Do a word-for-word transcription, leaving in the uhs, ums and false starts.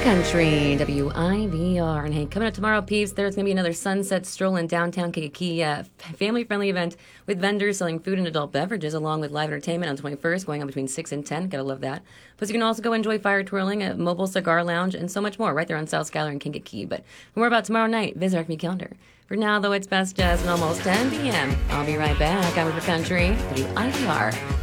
Country, W I V R. And hey, coming up tomorrow, peeps, there's going to be another sunset stroll in downtown Kankakee, uh, family-friendly event with vendors selling food and adult beverages, along with live entertainment on the twenty-first, going on between six and ten. Gotta love that. Plus, you can also go enjoy fire twirling, a mobile cigar lounge, and so much more right there on South Schuyler and Kankakee. But for more about tomorrow night, visit our community calendar. For now, though, it's best jazz and almost ten p.m. I'll be right back. I'm for Country, W I V R.